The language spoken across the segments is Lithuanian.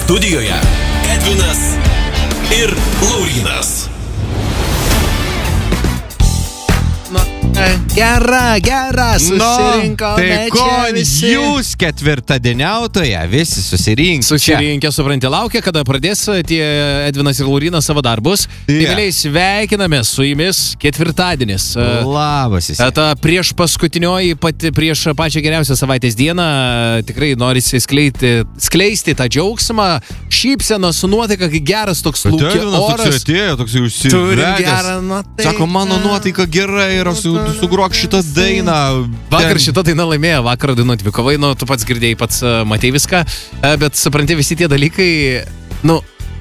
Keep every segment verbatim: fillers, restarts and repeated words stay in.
Studijoje Edvinas ir Laurynas. Gera, gera, susirinko. Nu, tai ko jūs ketvirtadieniautoje visi susirinkę? Susirinkę, supranti, laukia, kada pradės tie Edvinas ir Laurynas savo darbus. Yeah. Tai vėliai sveikiname su jumis ketvirtadienis. Labas jis. Ta prieš paskutinioji, pati, prieš pačią geriausią savaitės dieną tikrai norisi skleisti, skleisti tą džiaugsmą, šypseną su nuotaika, kai geras toks lūkė oras. Toks atėjo, toks užsivedęs. Sako, mano nuotaika gerai yra, su, sugrok šitą dainą. Vakar Ten... šitą dainą laimėjo, vakar dainų atvykovai, nu, tu pats girdėjai, pats uh, matei viską, uh, bet supranti, visi tie dalykai, nu,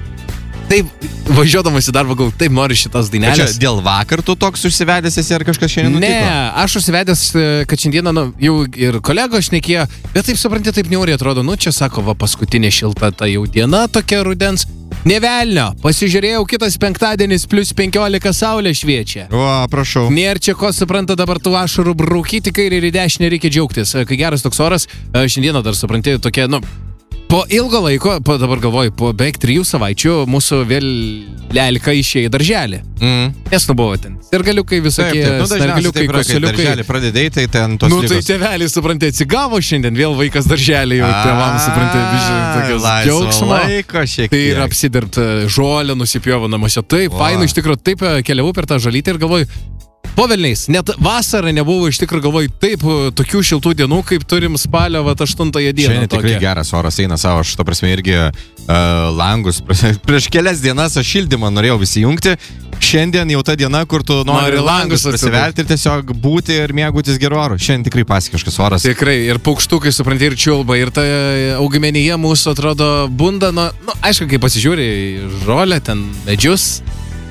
taip, važiuodamas į darbą, gal taip nori šitas dainelės. Čia dėl vakar tu toks užsivedęs esi, ar kažkas šiandien nutiko? Ne, aš užsivedęs, kad šiandieną, nu, jau ir kolegos šnekėjo, bet taip, supranti, taip niauriai atrodo, nu, čia sako, va, paskutinė šilta ta jau diena tokia rudens. Ne velnio, pasižiūrėjau, kitas penktadienis plus penkiolika saulė šviečia. O, prašau. Nėra čia ko supranta dabar tų ašarų braukyti, kairį ir į dešinę reikia džiaugtis. Kai geras toks oras, šiandieną dar supranti tokia, nu, po ilgo laiko, po, dabar galvoju, po beveik trijų savaičių mūsų vėl lelka išėjo į darželį. Mm. Nes nu buvo ten. Sirgaliukai visokie, nu, sirgaliukai, kosiliukai. Darželį pradedėjai, tai ten tos Nu, tai lygos. tėvelis, supranti, atsigavo šiandien, vėl vaikas darželį, jau tėvams, supranti, biškai tokios džiaugsmo. Laiko šiek Tai tiek. ir apsidirbt žolę, nusipjovo namuose. Taip, O. fainai, iš tikrųjų, taip keliavau per tą žalytę ir galvoju, po velniais, net vasarą nebuvo, iš tikrųjų galvoju, taip, tokių šiltų dienų, kaip turim spalio, va, aštuntąją dieną. Šiandien tikrai geras oras eina savo, aš to prasme irgi uh, langus. Prieš kelias dienas aš šildymą norėjau visi jungti. Šiandien jau ta diena, kur tu nori, Nori langus langus prasiverti ir tiesiog būti ir mėgautis geru oru. Šiandien tikrai pasikiškas oras. Tikrai, ir paukštukai, supranti, ir čiulba, ir ta augmenyje mūsų atrodo bunda, nu, nu aišku, kai pasižiūri į žolę, ten medžius,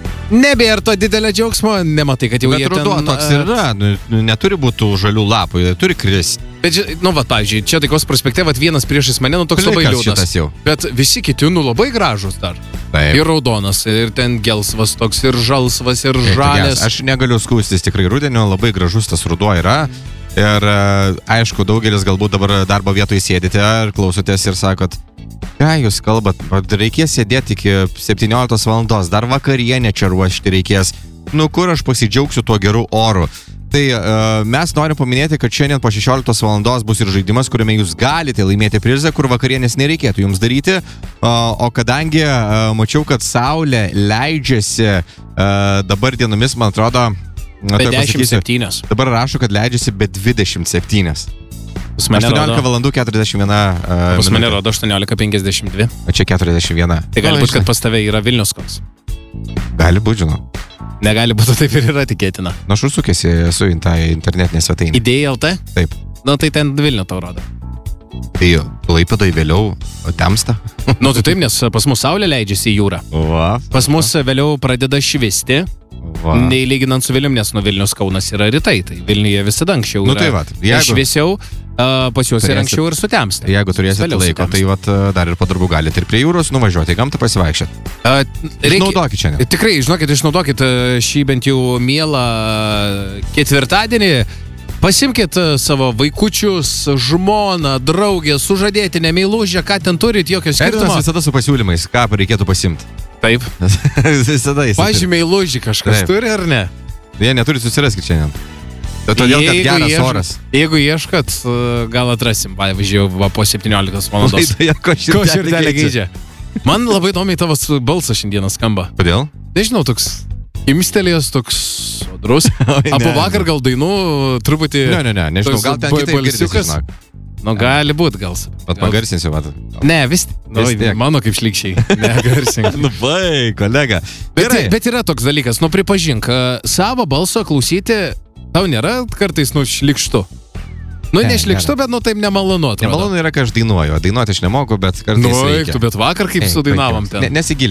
nebėra to didelio džiaugsmo, nematai, kad jau Bet jie ruduo ten... toks ir yra, nu, neturi būti tų žalių lapų, jie turi kristi. Bet, nu, va, pavyzdžiui, čia taikos prospekte, va, vienas priešais mane, nu, toks labai Plikas liūdnas. šitas jau. Bet visi kiti, nu, labai gražus dar. Taip. Ir raudonas, ir ten gelsvas toks, ir žalsvas, ir žalias. Aš negaliu skūstis, tikrai rudenio labai gražus tas ruduo yra. Ir aišku, daugelis galbūt dabar darbo vietoje sėdite ir klausotės ir sakot, ką jūs kalbat, reikės sėdėti iki septynioliktos valandos, dar vakarienę čia ruošti reikės. Nu, kur aš pasidžiaugsiu tuo geru oru? Tai uh, mes norim paminėti, kad šiandien po šešioliktos valandos bus ir žaidimas, kuriame jūs galite laimėti prizą, kur vakarienės nereikėtų jums daryti. Uh, o kadangi uh, mačiau, kad saulė leidžiasi uh, dabar dienomis, man atrodo, Be dešimt septynios. Dabar rašo, kad leidžiasi be dvidešimt septynios. Pas mane aštuoniolika rodo, valandų keturiasdešimt viena uh, pas mane minutė. rodo aštuoniolika penkiasdešimt dvi. O čia keturiasdešimt viena. Tai gali būti, kad pas tave yra Vilnius koks. Gali būti, žinau. Negali būti, taip ir yra tikėtina. Na, aš užsukėsi su į tą internetinę svetainę. Idėja L T? Taip. Nu, tai ten Vilnių tau rodo. Tai Klaipėdoj vėliau temsta. Nu, tai taip, nes pas mus saulė leidžiasi į jūrą. Va. Pas mus vėliau pradeda švisti. Va. Nei lyginant su Vilnium, nes nuo Vilnius Kaunas yra rytai, tai Vilniuje visada anksčiau Nu, yra tai vat, jeigu- šviesiau, uh, pas juos ir Turėsit- anksčiau ir sutemsta. Jeigu turėsite Vėliau laiko, sutemsta. tai vat, dar ir po darbų galite ir prie jūros nuvažiuoti, į gamtą pasivaikščioti. Uh, Išnaudokit šiandien. Tikrai, žinokit, išnaudokit uh, šį bent jau mielą ketvirtadienį. Pasimkit uh, savo vaikučius, žmoną, draugę, sužadėtinę, meilužę, ką ten turit, jokio Skirtumas skirtumo. visada su pasiūlymais, ką reikėtų pasimti. Taip. Visada jis. Pavyzdžiui, meilužį kažkas Taip. turi ar ne? Jie neturi susiraskit šiandien. Tai todėl, kad geras ieš- oras. Jeigu ieškat, uh, gal atrasim, pavyzdžiui, va, po septynioliktos valandos. Laidoje ko Ko širdelė širdelė geidžia. geidžia. Man labai įdomiai tavo balsas šiandieną skamba. Kodėl? Nežinau, toks imstelėjęs, toks sodrus. Oi, A po ne. vakar gal dainų truputį... Ne, ne, ne, nežinau, toks gal ten ba- kitaip girdisi, balsiukas. žinok. Nu, gali būt, gal. Bet Gal- pagarsinsiu, vat. Ne, vis, nu, Vis tiek. mano kaip šlikščiai. Negarsink. Nu, vai, kolega. Bet, Gerai. bet yra toks dalykas, nu pripažink, a, savo balso klausyti tau nėra kartais nu šlikštu. Nu, Ne, nešlikštu, bet nu taip nemalonu. atrodo. Nemalonu yra, kai aš dainuoju. Dainuoti aš nemoku, bet kartais Nu, reikia. tu bet vakar kaip Ei, sudainavom puikiai. ten. Ne, nesigilink.